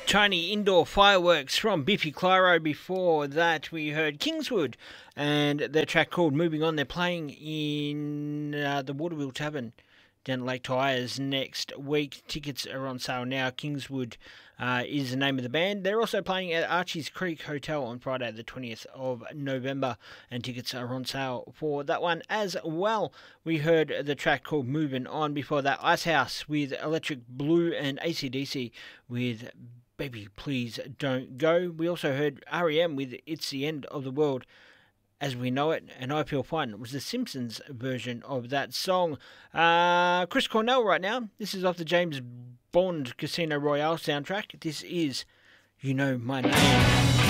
Tiny Indoor Fireworks from Biffy Clyro. Before that, we heard Kingswood and their track called Moving On. They're playing in the Waterville Tavern down at Lake Tyers next week. Tickets are on sale now. Kingswood is the name of the band. They're also playing at Archie's Creek Hotel on Friday the 20th of November, and tickets are on sale for that one as well. We heard the track called Moving On. Before that, Icehouse with Electric Blue and AC/DC with Baby Please Don't Go. We also heard R.E.M. with It's the End of the World as We Know It, and I Feel Fine. It was the Simpsons version of that song. Chris Cornell right now. This is off the James Bond Casino Royale soundtrack. This is You Know My Name.